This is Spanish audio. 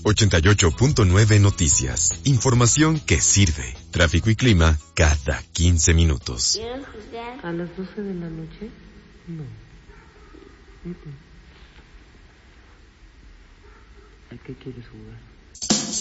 88.9 Noticias. Información que sirve. Tráfico y clima cada 15 minutos. ¿Quieres jugar? ¿A las 12 de la noche? No. ¿A qué quieres jugar?